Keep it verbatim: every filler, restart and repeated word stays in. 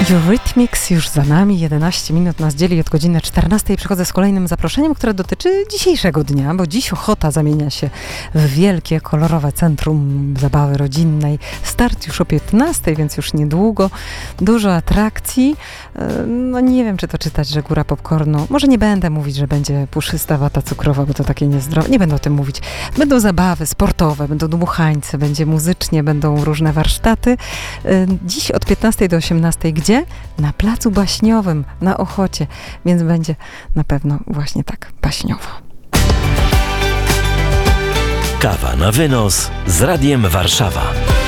Eurythmics już za nami, jedenaście minut nas dzieli od godziny czternastej. Przychodzę z kolejnym zaproszeniem, które dotyczy dzisiejszego dnia, bo dziś Ochota zamienia się w wielkie, kolorowe centrum zabawy rodzinnej. Start już o piętnastej, więc już niedługo. Dużo atrakcji. No nie wiem, czy to czytać, że góra popcornu. Może nie będę mówić, że będzie puszysta wata cukrowa, bo to takie niezdrowe. Nie będę o tym mówić. Będą zabawy sportowe, będą dmuchańce, będzie muzycznie, będą różne warsztaty. Dziś od piętnastej do osiemnastej. Gdzie? Na Placu Baśniowym, na Ochocie, więc będzie na pewno właśnie tak baśniowo. Kawa na wynos z Radiem Warszawa.